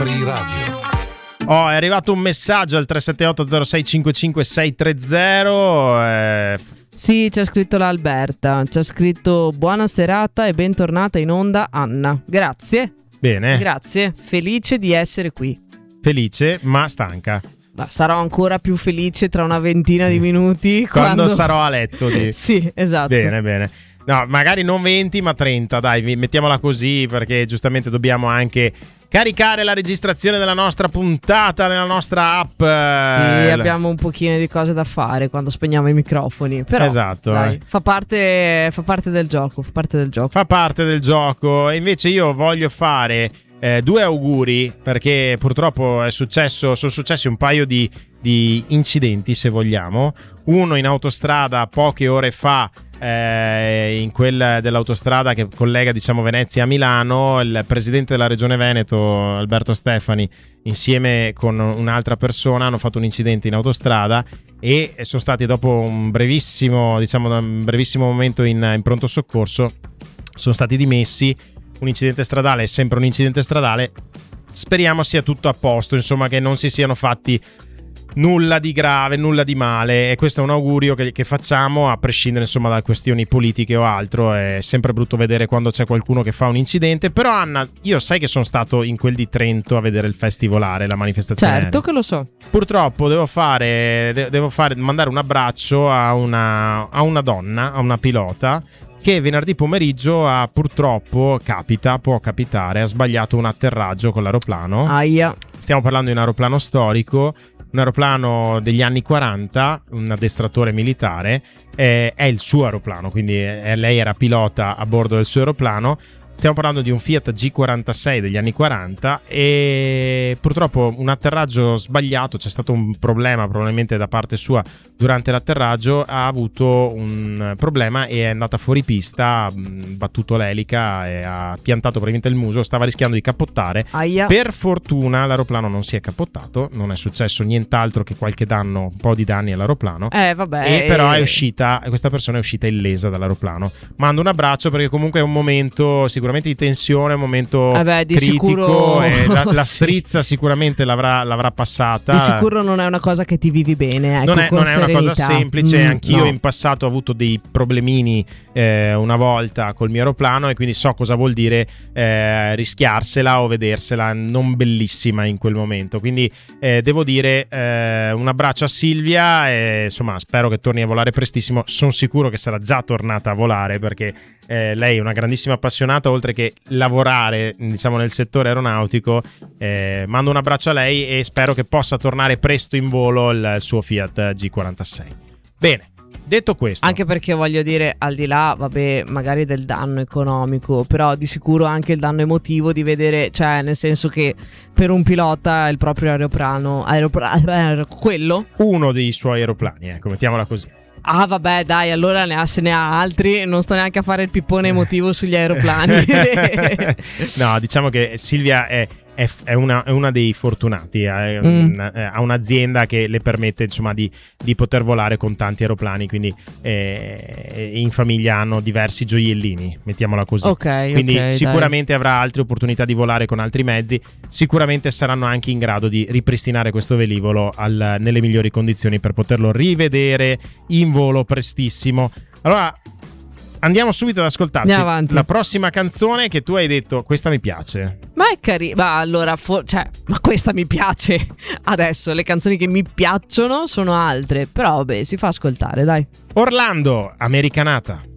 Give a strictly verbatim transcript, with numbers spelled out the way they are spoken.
Free Radio. Oh, è arrivato un messaggio al tre sette otto zero sei cinque cinque sei tre zero. Eh... Sì, c'è scritto l'Alberta. C'è scritto buona serata e bentornata in onda Anna. Grazie. Bene. Grazie. Felice di essere qui. Felice ma stanca. Ma sarò ancora più felice tra una ventina di minuti quando, quando... sarò a letto di... Sì, esatto. Bene, bene. No, magari non venti ma trenta, dai, mettiamola così, perché giustamente dobbiamo anche caricare la registrazione della nostra puntata nella nostra app. Sì, abbiamo un pochino di cose da fare quando spegniamo i microfoni. Però, esatto, dai, eh. fa parte, fa parte del gioco, fa parte del gioco. Fa parte del gioco. E invece io voglio fare eh, due auguri, perché purtroppo è successo, sono successi un paio di, di incidenti, se vogliamo. Uno in autostrada poche ore fa, Eh, in quella dell'autostrada che collega, diciamo, Venezia a Milano. Il presidente della regione Veneto, Alberto Stefani, insieme con un'altra persona hanno fatto un incidente in autostrada e sono stati, dopo un brevissimo, diciamo, un brevissimo momento in, in pronto soccorso, sono stati dimessi. Un incidente stradale è sempre un incidente stradale. Speriamo sia tutto a posto, insomma, che non si siano fatti nulla di grave, nulla di male, e questo è un augurio che, che facciamo a prescindere, insomma, da questioni politiche o altro. È sempre brutto vedere quando c'è qualcuno che fa un incidente. Però Anna, io sai che sono stato in quel di Trento a vedere il festivolare, la manifestazione. Certo che lo so. Purtroppo devo fare de- devo fare mandare un abbraccio a una a una donna, a una pilota che venerdì pomeriggio ha, purtroppo capita, può capitare, ha sbagliato un atterraggio con l'aeroplano. Aia. Stiamo parlando di un aeroplano storico, un aeroplano degli anni quaranta, un addestratore militare, eh, è il suo aeroplano, quindi eh, lei era pilota a bordo del suo aeroplano. Stiamo parlando di un Fiat G quarantasei degli anni quaranta e purtroppo un atterraggio sbagliato, c'è stato un problema probabilmente da parte sua durante l'atterraggio, ha avuto un problema e è andata fuori pista, ha battuto l'elica e ha piantato praticamente il muso, stava rischiando di cappottare. Aia. Per fortuna l'aeroplano non si è cappottato, non è successo nient'altro che qualche danno, un po' di danni all'aeroplano. Eh vabbè. E però eh... è uscita, questa persona è uscita illesa dall'aeroplano. Mando un abbraccio perché comunque è un momento sicuramente di tensione, un momento eh beh, di critico, sicuro... e la, la sì. strizza sicuramente l'avrà, l'avrà passata. Di sicuro non è una cosa che ti vivi bene, ecco, non è, con non è una cosa serenità. semplice. Mm, anch'io no. in passato ho avuto dei problemini eh, una volta col mio aeroplano e quindi so cosa vuol dire eh, rischiarsela o vedersela non bellissima in quel momento. Quindi eh, devo dire eh, un abbraccio a Silvia e insomma spero che torni a volare prestissimo. Sono sicuro che sarà già tornata a volare perché eh, lei è una grandissima appassionata, oltre che lavorare, diciamo, nel settore aeronautico. Eh, mando un abbraccio a lei e spero che possa tornare presto in volo il, il suo Fiat G quarantasei. Bene, detto questo, anche perché voglio dire, al di là, vabbè, magari del danno economico, però di sicuro anche il danno emotivo di vedere, cioè nel senso che per un pilota il proprio aeroplano, aeroplano quello, uno dei suoi aeroplani, ecco, mettiamola così. Ah vabbè dai, allora ne ha, se ne ha altri, non sto neanche a fare il pippone emotivo sugli aeroplani. No, diciamo che Silvia è, è, è, una, è una dei fortunati, ha, Mm. ha un'azienda che le permette, insomma, di, di poter volare con tanti aeroplani, quindi eh, in famiglia hanno diversi gioiellini, mettiamola così. Ok, quindi ok, sicuramente dai. Avrà altre opportunità di volare con altri mezzi, sicuramente saranno anche in grado di ripristinare questo velivolo al, nelle migliori condizioni per poterlo rivedere in volo prestissimo. Allora andiamo subito ad ascoltarci la prossima canzone che tu hai detto questa mi piace. Ma è carina, ma allora fo- cioè, ma questa mi piace. Adesso le canzoni che mi piacciono sono altre, però vabbè, si fa ascoltare, dai. Orlando, Americanata.